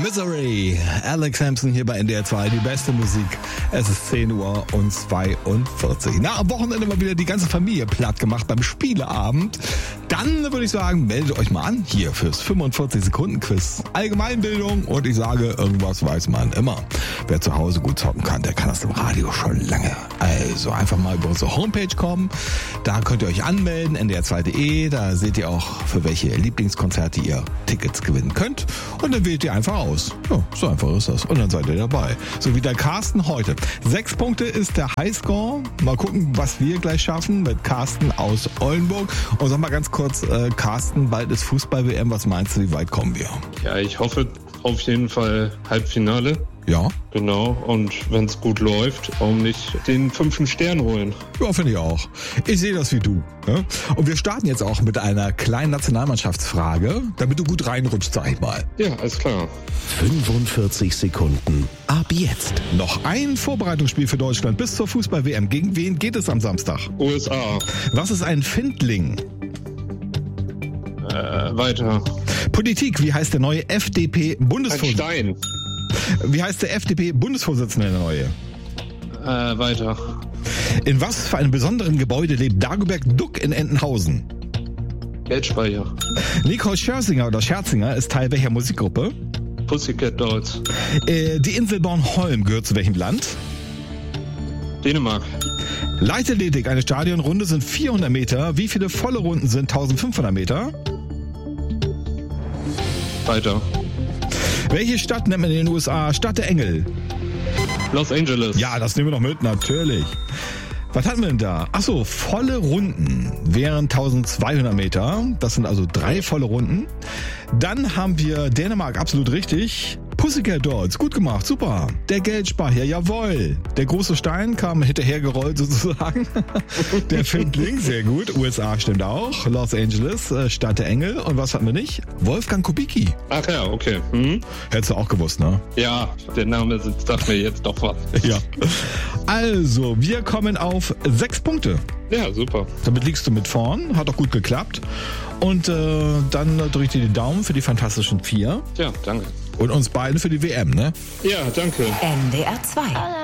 Misery. Alex Hampson hier bei NDR 2, die beste Musik. Es ist 10 Uhr und 42. Na, am Wochenende mal wieder die ganze Familie platt gemacht beim Spieleabend. Dann würde ich sagen, meldet euch mal an hier fürs 45-Sekunden-Quiz. Allgemeinbildung und ich sage, irgendwas weiß man immer. Wer zu Hause gut zocken kann, der kann das im Radio schon lange. Also einfach mal über unsere Homepage kommen. Da könnt ihr euch anmelden, ndr2.de. Da seht ihr auch, für welche Lieblingskonzerte ihr Tickets gewinnen könnt. Und dann wählt ihr einfach aus. Ja, so einfach ist das. Und dann seid ihr dabei. So wie der Carsten heute. 6 Punkte ist der Highscore. Mal gucken, was wir gleich schaffen mit Carsten aus Oldenburg. Und sag mal ganz kurz, Carsten, bald ist Fußball-WM. Was meinst du, wie weit kommen wir? Ja, ich hoffe auf jeden Fall Halbfinale. Ja. Genau, und wenn es gut läuft, warum nicht den 5. Stern holen? Ja, finde ich auch. Ich sehe das wie du. Ne? Und wir starten jetzt auch mit einer kleinen Nationalmannschaftsfrage, damit du gut reinrutscht, sag ich mal. Ja, alles klar. 45 Sekunden ab jetzt. Noch ein Vorbereitungsspiel für Deutschland bis zur Fußball-WM. Gegen wen geht es am Samstag? USA. Was ist ein Findling? Weiter. Politik, wie heißt der neue Ein FDP-Bundesvorsitzende? Stein. Wie heißt der FDP-Bundesvorsitzende, der neue? Weiter. In was für einem besonderen Gebäude lebt Dagobert Duck in Entenhausen? Geldspeicher. Nicole Scherzinger ist Teil welcher Musikgruppe? Pussycat Dolls. Die Insel Bornholm gehört zu welchem Land? Dänemark. Leichtathletik, eine Stadionrunde sind 400 Meter. Wie viele volle Runden sind 1500 Meter? Weiter. Welche Stadt nennt man in den USA Stadt der Engel? Los Angeles. Ja, das nehmen wir noch mit, natürlich. Was hatten wir denn da? Achso, volle Runden wären 1200 Meter. Das sind also 3 volle Runden. Dann haben wir Dänemark, absolut richtig. Pussycat Dolls, gut gemacht, super. Der Geldspeicher, jawohl. Der große Stein kam hinterhergerollt sozusagen. Der Findling, sehr gut. USA stimmt auch. Los Angeles, Stadt der Engel. Und was hatten wir nicht? Wolfgang Kubicki. Ach ja, okay. Hättest du auch gewusst, ne? Ja, der Name sagt mir jetzt doch was. Ja. Also, wir kommen auf 6 Punkte. Ja, super. Damit liegst du mit vorn, hat auch gut geklappt. Und dann drücke ich dir die Daumen für die Fantastischen 4. Ja, danke. Und uns beiden für die WM, ne? Ja, danke. NDR 2.